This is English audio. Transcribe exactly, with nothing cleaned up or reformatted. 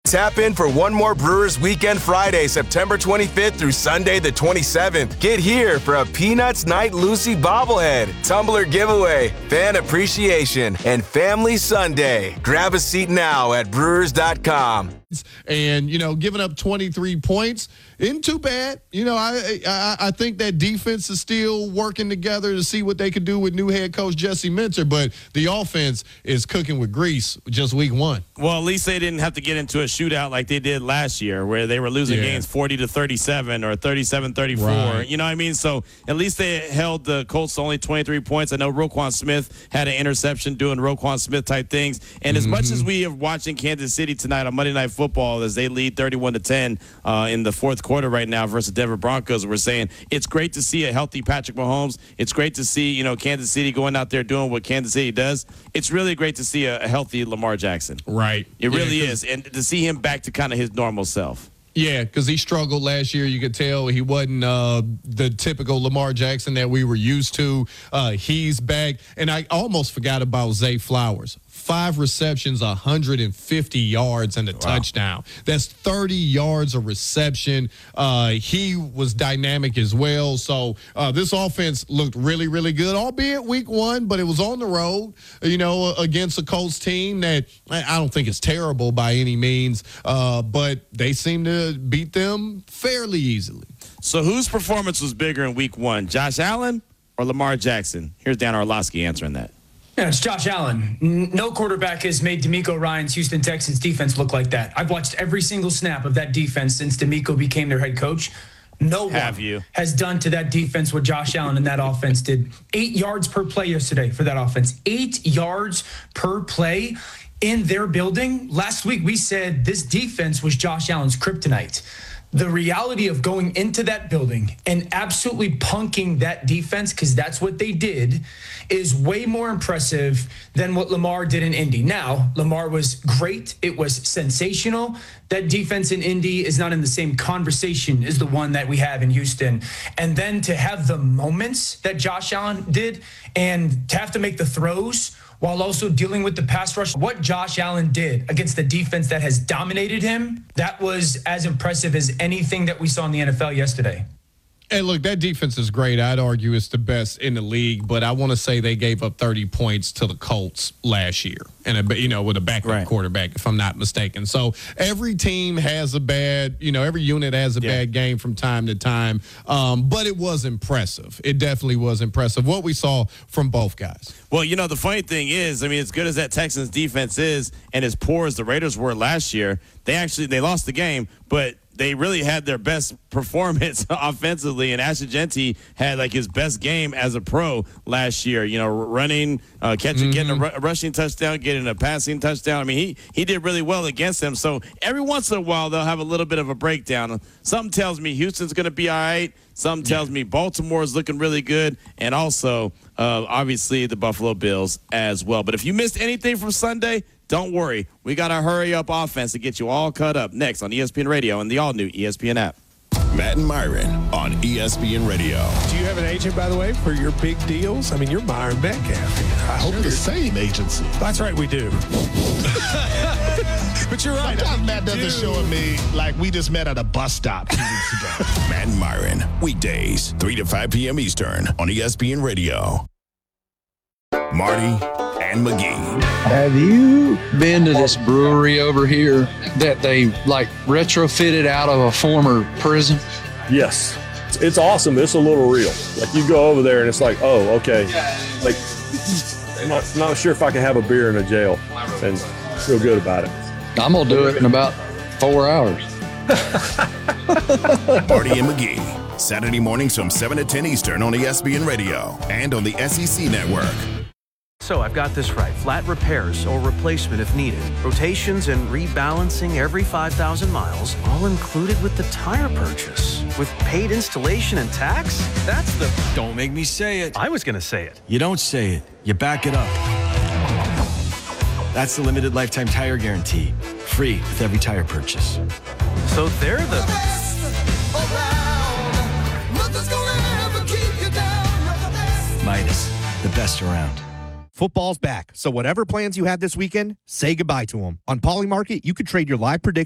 Tap in for one more Brewers Weekend Friday, September twenty-fifth through Sunday the twenty-seventh. Get here for a Peanuts Night Lucy bobblehead, tumbler giveaway, fan appreciation, and family Sunday. Grab a seat now at brewers dot com. And, you know, giving up twenty-three points isn't too bad. You know, I, I I think that defense is still working together to see what they could do with new head coach Jesse Minter, but the offense is cooking with grease just week one. Well, at least they didn't have to get into a shootout like they did last year where they were losing Yeah. games forty to thirty-seven or thirty-seven thirty-four. Right. You know what I mean? So at least they held the Colts to only twenty-three points. I know Roquan Smith had an interception doing Roquan Smith type things. And as Mm-hmm. much as we are watching Kansas City tonight on Monday Night Football as they lead thirty-one to ten uh, in the fourth quarter right now versus Denver Broncos, we're saying it's great to see a healthy Patrick Mahomes. It's great to see, you know, Kansas City going out there doing what Kansas City does. It's really great to see a, a healthy Lamar Jackson. Right. It Yeah, really 'cause- is. And to see him back to kind of his normal self. Yeah, because he struggled last year. You could tell he wasn't uh, the typical Lamar Jackson that we were used to. Uh, he's back. And I almost forgot about Zay Flowers. Five receptions, one hundred fifty yards, and a touchdown. That's thirty yards of reception. Uh, he was dynamic as well. So uh, this offense looked really, really good, albeit week one, but it was on the road, you know, against a Colts team that I don't think is terrible by any means, uh, but they seem to beat them fairly easily. So whose performance was bigger in week one, Josh Allen or Lamar Jackson? Here's Dan Orlovsky answering that. Yeah, it's Josh Allen. N- No quarterback has made DeMeco Ryans' Houston Texans defense look like that. I've watched every single snap of that defense since DeMeco became their head coach. No Have one you? has done to that defense what Josh Allen and that offense did. Eight yards per play yesterday for that offense. Eight yards per play in their building. Last week we said this defense was Josh Allen's kryptonite. The reality of going into that building and absolutely punking that defense, because that's what they did, is way more impressive than what Lamar did in Indy. Now, Lamar was great. It was sensational. That defense in Indy is not in the same conversation as the one that we have in Houston. And then to have the moments that Josh Allen did and to have to make the throws while also dealing with the pass rush. What Josh Allen did against the defense that has dominated him, that was as impressive as anything that we saw in the N F L yesterday. And look, that defense is great. I'd argue it's the best in the league, but I want to say they gave up thirty points to the Colts last year, and a, you know, with a backup Right. quarterback, if I'm not mistaken. So every team has a bad, you know, every unit has a Yeah. bad game from time to time. Um, but it was impressive. It definitely was impressive what we saw from both guys. Well, you know, the funny thing is, I mean, as good as that Texans defense is and as poor as the Raiders were last year, they actually they lost the game, but they really had their best performance offensively, and Ashton Genty had like his best game as a pro last year. You know, running, uh, catching, getting a, ru- a rushing touchdown, getting a passing touchdown. I mean, he he did really well against them. So every once in a while, they'll have a little bit of a breakdown. Something tells me Houston's going to be all right. Something tells me Baltimore is looking really good, and also uh, obviously the Buffalo Bills as well. But if you missed anything from Sunday, don't worry. We got a hurry-up offense to get you all caught up next on E S P N Radio and the all-new E S P N app. Matt and Myron on E S P N Radio. Do you have an agent, by the way, for your big deals? I mean, you're Myron Metcalf. I hope They're the same agency. That's right, we do. But you're right. Sometimes Matt do. doesn't show me like we just met at a bus stop two weeks ago. Matt and Myron, weekdays, three to five p.m. Eastern on E S P N Radio. Marty and McGee. Have you been to this brewery over here that they like retrofitted out of a former prison? Yes. It's, it's awesome. It's a little real. Like you go over there and it's like, oh, okay. Like, I'm not, not sure if I can have a beer in a jail and feel good about it. I'm going to do it in about four hours. Marty and McGee, Saturday mornings from seven to ten Eastern on E S P N Radio and on the S E C Network. So I've got this right. Flat repairs or replacement if needed. Rotations and rebalancing every five thousand miles, all included with the tire purchase. With paid installation and tax? That's the... Don't make me say it. I was going to say it. You don't say it. You back it up. That's the limited lifetime tire guarantee. Free with every tire purchase. So they're the... Midas, the best around. Football's back, so whatever plans you had this weekend, say goodbye to them. On Poly Market, you could trade your live prediction